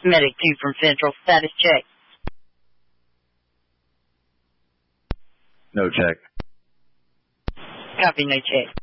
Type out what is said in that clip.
Medic 2 from Central. Status check. No check. Copy, no check.